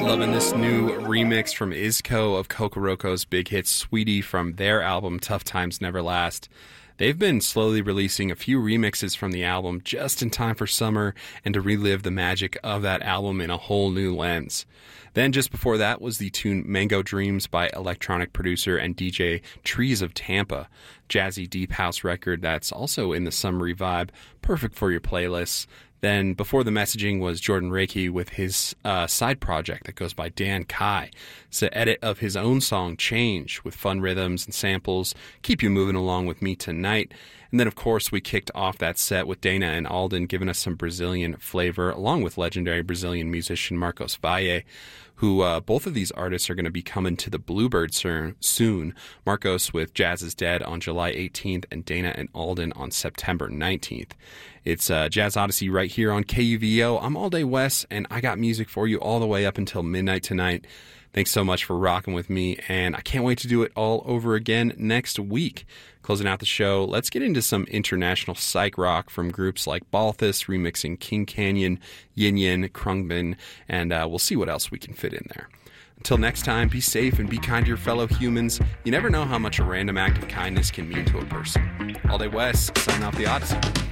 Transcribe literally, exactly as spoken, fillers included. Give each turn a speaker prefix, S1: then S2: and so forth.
S1: Loving this new remix from Isco of Kokoroko's big hit Sweetie from their album Tough Times Never Last. They've been slowly releasing a few remixes from the album just in time for summer and to relive the magic of that album in a whole new lens. Then just before that was the tune Mango Dreams by electronic producer and D J Trees of Tampa. Jazzy deep house record that's also in the summery vibe, perfect for your playlists. Then before the messaging was Jordan Reiki with his uh, side project that goes by Dan Kai. It's an edit of his own song Change with fun rhythms and samples. Keep you moving along with me tonight. And then, of course, we kicked off that set with Dana and Alden giving us some Brazilian flavor, along with legendary Brazilian musician Marcos Valle, who uh, both of these artists are going to be coming to the Bluebird soon. Marcos with Jazz is Dead on July eighteenth and Dana and Alden on September nineteenth. It's uh, Jazz Odyssey right here on K U V O. I'm All Day Wes, and I got music for you all the way up until midnight tonight. Thanks so much for rocking with me, and I can't wait to do it all over again next week. Closing out the show, let's get into some international psych rock from groups like Balthus, remixing King Canyon, Yin Yin, Krungbin, and uh, we'll see what else we can fit in there. Until next time, be safe and be kind to your fellow humans. You never know how much a random act of kindness can mean to a person. All Day West, signing off the Odyssey.